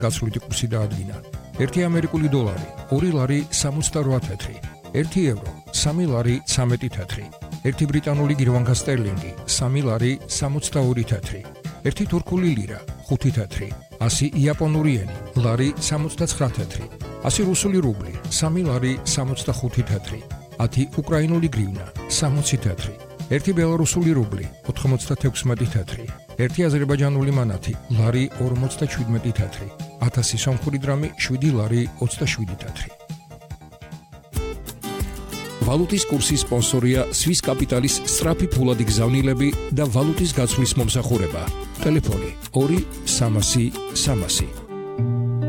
გაცვლითი კურსი დაადგინა. 1 ამერიკული დოლარი 2 ლარი 68 თეთრი, 1 ევრო 3 ლარი 13 თეთრი, 1 ბრიტანული გირვანკა სტერლინგი 3 ლარი 62 თეთრი, 1 თურქული ლირა 5 თეთრი, 100 იაპონური ენი ლარი 69 თეთრი, 100 რუსული რუბლი 3 ლარი 65 თეთრი, 10 უკრაინული გრივნა 60 თეთრი, 1 ბელარუსული რუბლი 96 თეთრი, 1 აზერბაიჯანული მანათი ლარი 47 თეთრი, 1000 სომხური დრამი 7 ლარი 27 თეთრი. ვალუტის კურსის სპონსორია Swiss Capital-ის სწრაფი ფულადი გზავნილები და ვალუტის გაცვლის მომსახურება. ტელეფონი 2 300 300